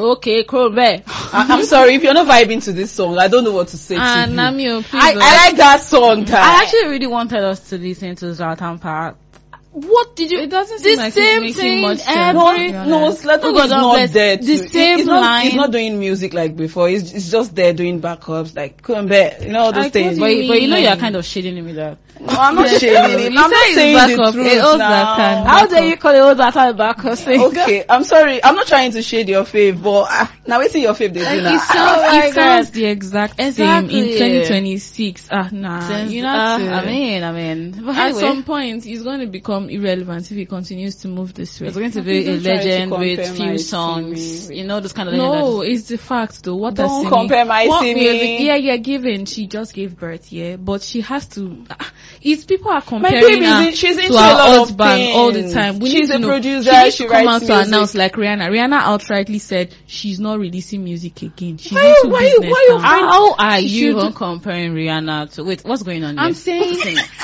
Okay, Krobe. I'm sorry if you're not vibing to this song. I don't know what to say to you. Namio, please. I like that song. I actually really wanted us to listen to Zlatan Park. What did you? It doesn't seem like same it's thing making much sense. No, Zlatan is not there. The same line. He's not doing music like before. He's just there doing backups, like Kuembe, all those things. But you know you're kind of shading him with that. No, I'm not shading him. I'm not saying the truth now. How dare you call it old Zlatan backup? Okay, I'm sorry. I'm not trying to shade your fave, but now we see your fave they do now. It sounds the exact same in 2026. You know, I mean, but at some point, it's going to become irrelevant if he continues to move this way. It's going to be a legend with few songs, those kind of. No, it's the fact though. What don't compare my singing. Yeah, given she just gave birth, but she has to. It's people are comparing her to her husband all the time. She's a producer. She needs she to come out music. to announce like Rihanna. Rihanna outrightly said she's not releasing music again. She's why into business now. How are you comparing Rihanna to? Wait, what's going on here? I'm saying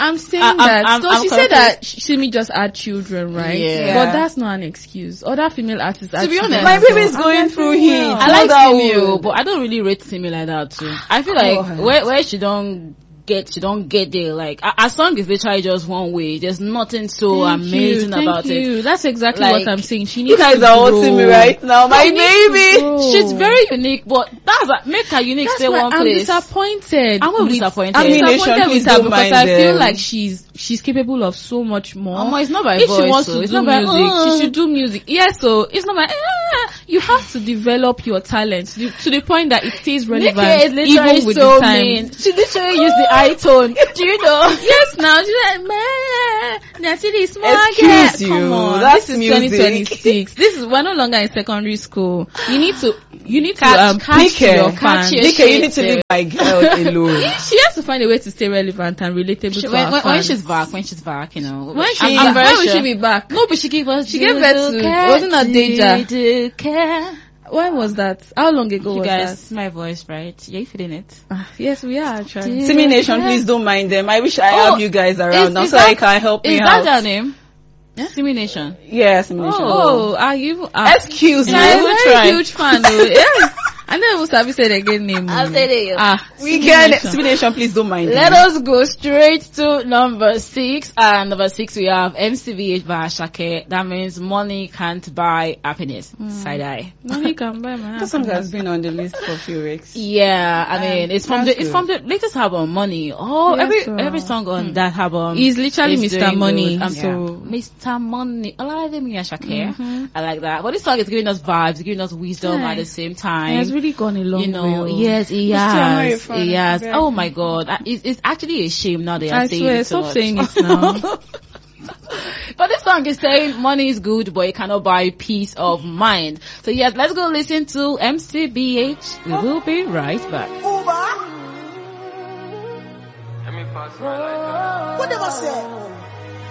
that. So she said that Simi just had children, right? Yeah. But that's not an excuse. Other female artists, to be honest, my baby's going through heat. I like Simi, but I don't really rate Simi like that too. I feel like where she don't get there. Like a song is literally just one way. There's nothing so amazing about it. That's exactly what I'm saying. She needs you guys are hurting me right now, my baby. She's very unique, but make her unique. Stay one place. I'm disappointed. I'm disappointed. I'm disappointed with her because I feel like she's capable of so much more. It's not by if voice. She wants to do music, she should do music. Yes, so it's not my. You have to develop your talent to the point that it stays relevant even with the time. Mean. She literally used the high tone. Do you know? Yes, now she's like, man, that's it. Excuse you. Come on, that's this is music. 2026. We're no longer in secondary school. You need to catch your fans. You need to leave my girl alone. She has to find a way to stay relevant and relatable to her fans. When she's back, when will she be back? No, but she gave birth to wasn't a Deja. When was that? How long ago was that? My voice, right? Are you feeling it? Yes, we are actually. Simi Nation, please don't mind them. I wish I have you guys around now so I can help me out. Is that their name? Yeah? Simi Nation. Yeah, Simi Nation. Are you? Excuse me. I'm a very huge fan though. Yes. I never must have said again name. I'll say it. Simi Nation, please don't mind. Let us go straight to number 6. And number 6 we have MCVH by Ashake. That means money can't buy happiness. Side eye. Money can buy my That song has been on the list for a few weeks. Yeah, I mean it's from the latest album, Money. Every song on that album is literally Mr. Money. So Mr. Money. I like Ashake. I like that. But this song is giving us vibes, giving us wisdom at the same time. Really gone a long way. Yes, he has. He has. Oh my God, it's actually a shame now they are saying it so much. Stop saying it now. But this song is saying money is good, but it cannot buy peace of mind. So yes, let's go listen to MCBH. We will be right back. What never said?